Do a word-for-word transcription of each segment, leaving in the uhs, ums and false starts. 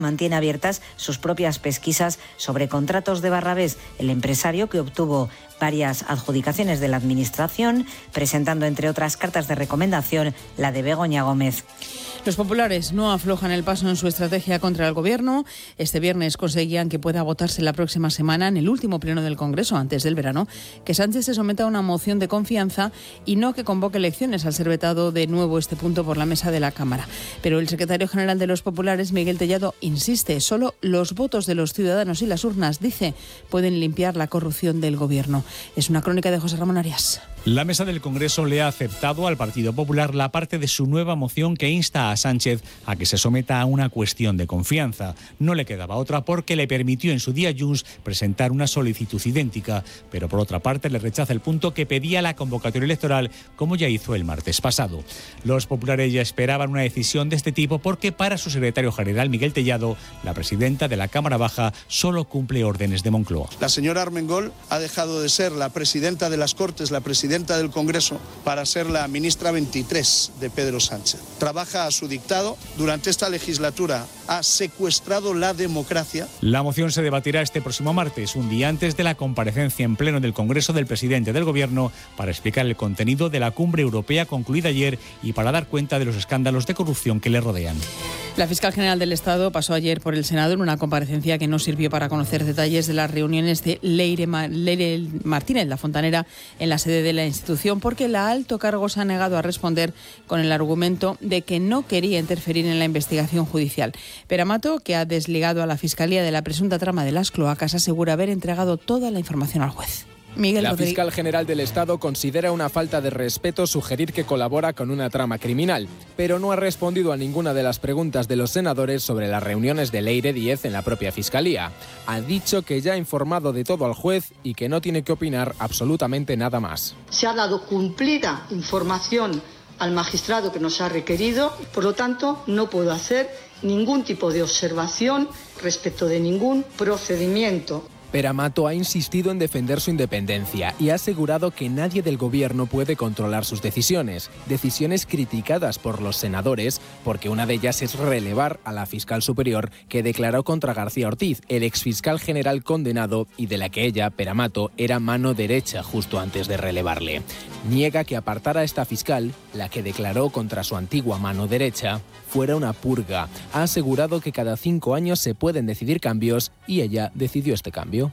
mantiene abiertas sus propias pesquisas sobre contratos de Barrabés, el empresario que obtuvo varias adjudicaciones de la Administración, presentando, entre otras cartas de recomendación, la de Begoña Gómez. Los populares no aflojan el paso en su estrategia contra el Gobierno. Este viernes conseguían que pueda votarse la próxima semana, en el último pleno del Congreso, antes del verano, que Sánchez se someta a una moción de confianza y no que convoque elecciones, al ser vetado de nuevo este punto por la mesa de la Cámara. Pero el secretario general de los populares, Miguel Tellado, insiste, solo los votos de los ciudadanos y las urnas, dice, pueden limpiar la corrupción del Gobierno. Es una crónica de José Ramón Arias. La mesa del Congreso le ha aceptado al Partido Popular la parte de su nueva moción que insta a Sánchez a que se someta a una cuestión de confianza. No le quedaba otra porque le permitió en su día Junts presentar una solicitud idéntica, pero por otra parte le rechaza el punto que pedía la convocatoria electoral, como ya hizo el martes pasado. Los populares ya esperaban una decisión de este tipo porque para su secretario general Miguel Tellado, la presidenta de la Cámara Baja solo cumple órdenes de Moncloa. La señora Armengol ha dejado de ser la presidenta de las Cortes, la presidenta del Congreso, para ser la ministra veintitrés de Pedro Sánchez. Trabaja a su dictado. Durante esta legislatura ha secuestrado la democracia. La moción se debatirá este próximo martes, un día antes de la comparecencia en pleno del Congreso del presidente del Gobierno, para explicar el contenido de la cumbre europea concluida ayer y para dar cuenta de los escándalos de corrupción que le rodean. La fiscal general del Estado pasó ayer por el Senado en una comparecencia que no sirvió para conocer detalles de las reuniones de Leire, Ma- Leire Martínez, la fontanera, en la sede de la institución, porque la alto cargo se ha negado a responder con el argumento de que no quería interferir en la investigación judicial. Peramato, que ha desligado a la Fiscalía de la presunta trama de las cloacas, asegura haber entregado toda la información al juez. Miguel La Rodríguez. fiscal general del Estado considera una falta de respeto sugerir que colabora con una trama criminal, pero no ha respondido a ninguna de las preguntas de los senadores sobre las reuniones de Leire Díez en la propia fiscalía. Ha dicho que ya ha informado de todo al juez y que no tiene que opinar absolutamente nada más. Se ha dado cumplida información al magistrado que nos ha requerido, por lo tanto no puedo hacer ningún tipo de observación respecto de ningún procedimiento. Peramato ha insistido en defender su independencia y ha asegurado que nadie del Gobierno puede controlar sus decisiones. Decisiones criticadas por los senadores, porque una de ellas es relevar a la fiscal superior que declaró contra García Ortiz, el exfiscal general condenado y de la que ella, Peramato, era mano derecha justo antes de relevarle. Niega que apartar a esta fiscal, la que declaró contra su antigua mano derecha, fuera una purga. Ha asegurado que cada cinco años se pueden decidir cambios y ella decidió este cambio.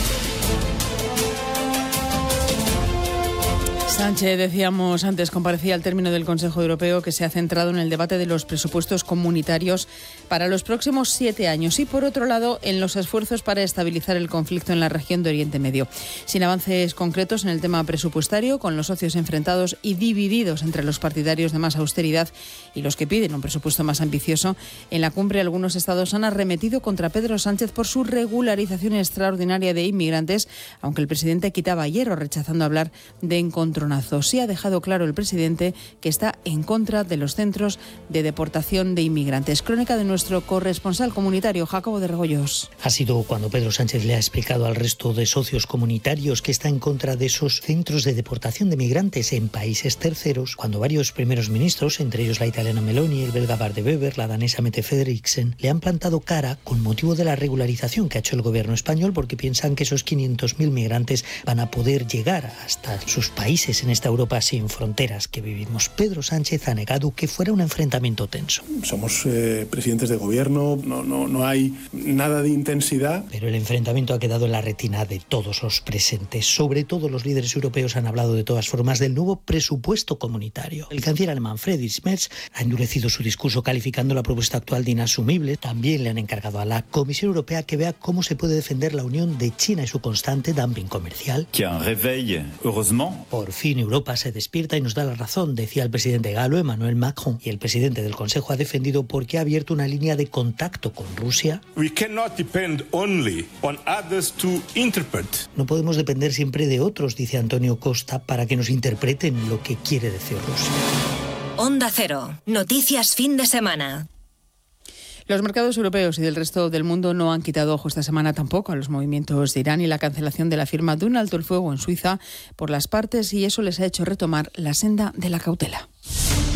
Sánchez, decíamos antes, comparecía al término del Consejo Europeo que se ha centrado en el debate de los presupuestos comunitarios para los próximos siete años y, por otro lado, en los esfuerzos para estabilizar el conflicto en la región de Oriente Medio. Sin avances concretos en el tema presupuestario, con los socios enfrentados y divididos entre los partidarios de más austeridad y los que piden un presupuesto más ambicioso, en la cumbre algunos estados han arremetido contra Pedro Sánchez por su regularización extraordinaria de inmigrantes, aunque el presidente quitaba hierro rechazando hablar de encontronazo. Sí ha dejado claro el presidente que está en contra de los centros de deportación de inmigrantes. Crónica de nuestro corresponsal comunitario, Jacobo de Regoyos. Ha sido cuando Pedro Sánchez le ha explicado al resto de socios comunitarios que está en contra de esos centros de deportación de migrantes en países terceros, cuando varios primeros ministros, entre ellos la italiana Meloni, el belga Bart de Wever, la danesa Mette Frederiksen, le han plantado cara con motivo de la regularización que ha hecho el gobierno español, porque piensan que esos quinientos mil migrantes van a poder llegar hasta sus países en esta Europa sin fronteras que vivimos. Pedro Sánchez ha negado que fuera un enfrentamiento tenso. Somos eh, presidentes de gobierno, no, no, no hay nada de intensidad. Pero el enfrentamiento ha quedado en la retina de todos los presentes. Sobre todo los líderes europeos han hablado de todas formas del nuevo presupuesto comunitario. El canciller alemán Friedrich Merz ha endurecido su discurso calificando la propuesta actual de inasumible. También le han encargado a la Comisión Europea que vea cómo se puede defender la unión de China y su constante dumping comercial. Por fin Europa se despierta y nos da la razón, decía el presidente galo Emmanuel Macron, y el presidente del Consejo ha defendido porque ha abierto una línea de contacto con Rusia. We cannot depend only on others to interpret. No podemos depender siempre de otros, dice Antonio Costa, para que nos interpreten lo que quiere decir Rusia. Onda Cero, noticias fin de semana. Los mercados europeos y del resto del mundo no han quitado ojo esta semana tampoco a los movimientos de Irán y la cancelación de la firma de un alto el fuego en Suiza por las partes, y eso les ha hecho retomar la senda de la cautela.